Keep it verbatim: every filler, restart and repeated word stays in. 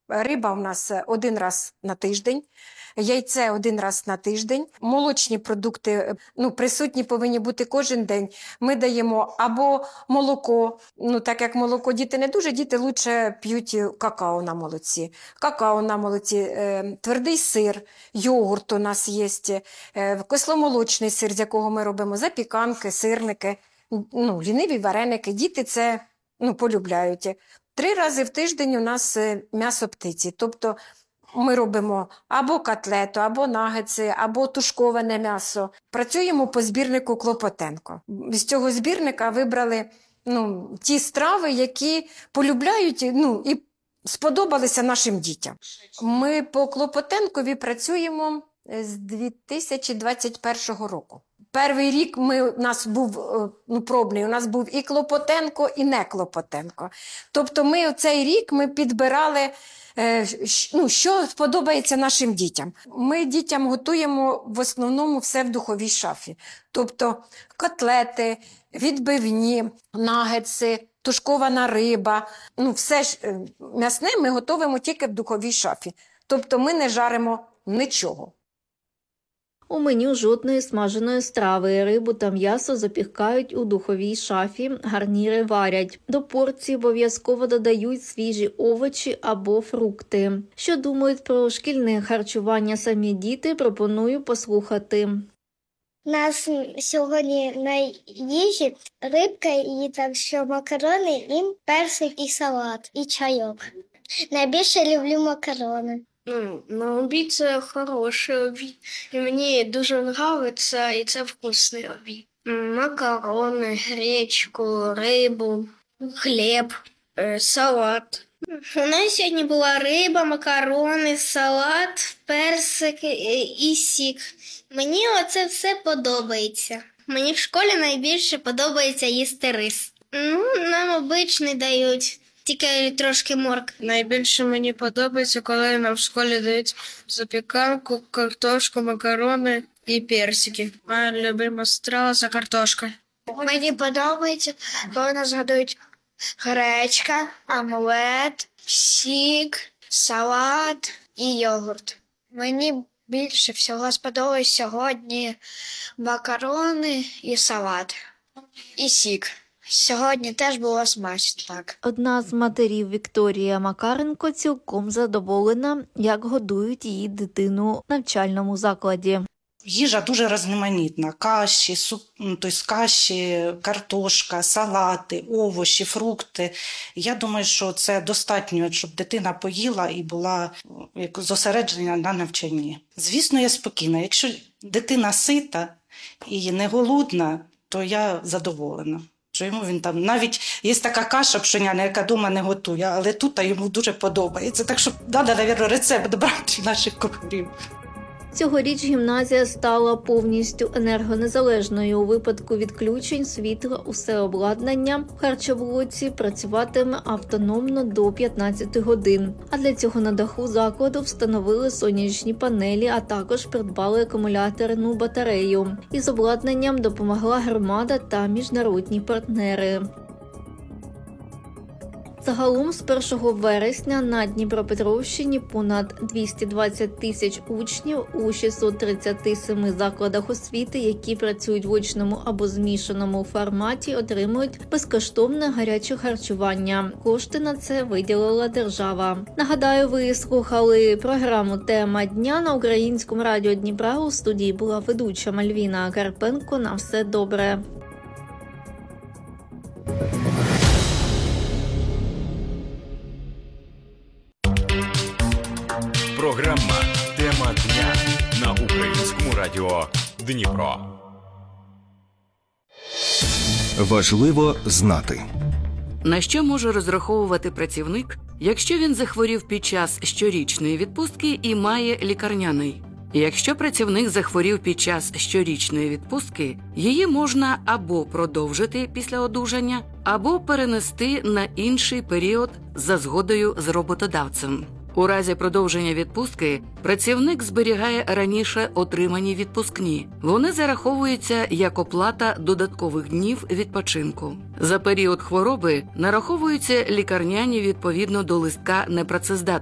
Риба у нас один раз на тиждень, яйце один раз на тиждень, молочні продукти ну, присутні повинні бути кожен день. Ми даємо або молоко, ну так як молоко діти не дуже, діти лучше п'ють какао на молоці. Какао на молоці, е, твердий сир, йогурт у нас є, е, кисломолочний сир, з якого ми робимо запіканки, сирники, ну, ліниві вареники. Діти це ну, полюбляють. Три рази в тиждень у нас м'ясо птиці, тобто ми робимо або котлету, або нагетси, або тушковане м'ясо. Працюємо по збірнику Клопотенко. З цього збірника вибрали ну, ті страви, які полюбляють ну, і сподобалися нашим дітям. Ми по Клопотенкові працюємо з дві тисячі двадцять першого року. Перший рік ми, у нас був ну, пробний, у нас був і Клопотенко, і не Клопотенко. Тобто ми цей рік ми підбирали, е, ну, що сподобається нашим дітям. Ми дітям готуємо в основному все в духовій шафі. Тобто котлети, відбивні, нагетси, тушкована риба. Ну, все ж м'ясне ми готуємо тільки в духовій шафі. Тобто ми не жаримо нічого. У меню жодної смаженої страви. Рибу та м'ясо запікають у духовій шафі, гарніри варять. До порції обов'язково додають свіжі овочі або фрукти. Що думають про шкільне харчування самі діти, пропоную послухати. У нас сьогодні на їжі рибка і так що макарони, і персик, і салат, і чайок. Найбільше люблю макарони. Ну, на обід це хороший обід. І мені дуже подобається, і це вкусний обід. Макарони, гречку, рибу, хліб, салат. У нас сьогодні була риба, макарони, салат, персик і сік. Мені оце все подобається. Мені в школі найбільше подобається їсти рис. Ну, нам обичний дають. Тільки трошки моркви. Найбільше мені подобається, коли нам в школі дають запіканку, картошку, макарони і персики. Моя любима страва – це картошка. Мені подобається, коли нас годують гречка, омлет, сік, салат і йогурт. Мені більше всього сподобалось сьогодні макарони і салат, і сік. Сьогодні теж було смачно, так. Одна з матерів Вікторія Макаренко цілком задоволена, як годують її дитину в навчальному закладі. Їжа дуже різноманітна. Каші, суп, ну, тобто каші, картошка, салати, овочі, фрукти. Я думаю, що це достатньо, щоб дитина поїла і була як зосереджена на навчанні. Звісно, я спокійна. Якщо дитина сита і не голодна, то я задоволена. Що йому він там, навіть є така каша пшеняна, яка вдома не готує, але тут йому дуже подобається. Так що треба, мабуть, рецепт брати наших кухарів. Цьогоріч гімназія стала повністю енергонезалежною. У випадку відключень світла усе обладнання в харчоблоці працюватиме автономно до п'ятнадцяти годин. А для цього на даху закладу встановили сонячні панелі, а також придбали акумуляторну батарею. Із обладнанням допомогла громада та міжнародні партнери. Загалом з першого вересня на Дніпропетровщині понад двісті двадцять тисяч учнів у шістсот тридцяти семи закладах освіти, які працюють в очному або змішаному форматі, отримують безкоштовне гаряче харчування. Кошти на це виділила держава. Нагадаю, ви слухали програму «Тема дня» на Українському радіо Дніпра. У студії була ведуча Мальвіна Карпенко. На все добре. Програма «Тема дня» на Українському радіо Дніпро. Важливо знати. На що може розраховувати працівник, якщо він захворів під час щорічної відпустки і має лікарняний? Якщо працівник захворів під час щорічної відпустки, її можна або продовжити після одужання, або перенести на інший період за згодою з роботодавцем. У разі продовження відпустки працівник зберігає раніше отримані відпускні. Вони зараховуються як оплата додаткових днів відпочинку. За період хвороби нараховуються лікарняні відповідно до листка непрацездатності.